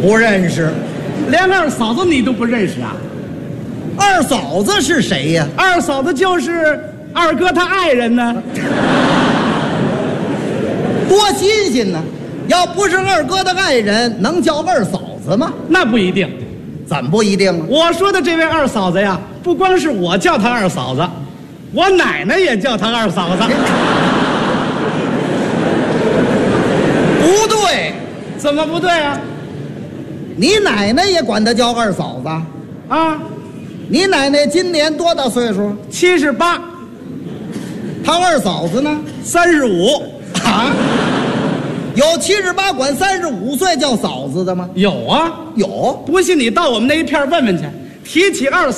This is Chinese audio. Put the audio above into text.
不认识。 连二嫂子你都不认识啊？ 二嫂子是谁呀？ 二嫂子就是二哥他爱人呢。 多新鲜呢！要不是二哥的爱人，能叫二嫂子吗？ 那不一定。 怎么不一定啊？ 我说的这位二嫂子呀，不光是我叫她二嫂子，我奶奶也叫她二嫂子。 不对， 怎么不对啊？ 你奶奶也管她叫二嫂子啊？ 你奶奶今年多大岁数 ？78。 她二嫂子呢 ？35。 啊？有78管35岁叫嫂子的吗？ 有啊， 有。 不信你到我们那一片问问去，提起二嫂